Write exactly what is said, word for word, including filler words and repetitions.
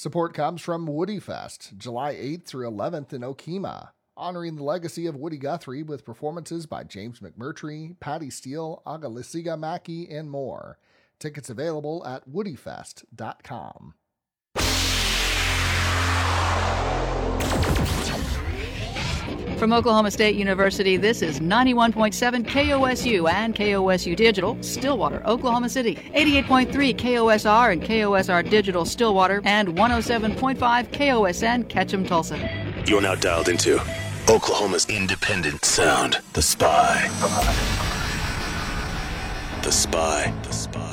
Support comes from Woody Fest, July eighth through eleventh in Okemah, honoring the legacy of Woody Guthrie with performances by James McMurtry, Patty Steele, Agalisiga Mackey, and more. Tickets available at woody fest dot com. From Oklahoma State University, this is ninety-one point seven K O S U and K O S U Digital, Stillwater, Oklahoma City, eighty-eight point three K O S R and K O S R Digital, Stillwater, and one oh seven point five K O S N, Ketchum, Tulsa. You're now dialed into Oklahoma's independent sound, The Spy. The Spy. The Spy.